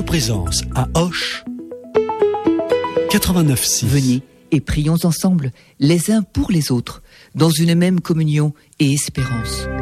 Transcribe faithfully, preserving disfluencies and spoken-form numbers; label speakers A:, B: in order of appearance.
A: présence à Auch quatre-vingt-neuf six.
B: Venez et prions ensemble, les uns pour les autres, dans une même communion et espérance.